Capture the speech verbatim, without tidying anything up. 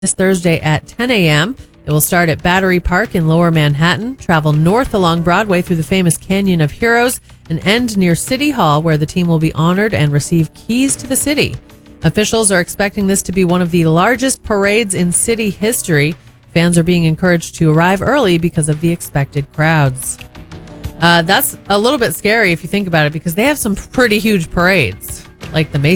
this Thursday at ten a.m. It will start at Battery Park in Lower Manhattan, travel north along Broadway through the famous Canyon of Heroes, and end near City Hall, where the team will be honored and receive keys to the city. Officials are expecting this to be one of the largest parades in city history. Fans are being encouraged to arrive early because of the expected crowds. Uh, that's a little bit scary if you think about it, because they have some pretty huge parades, like the Macy's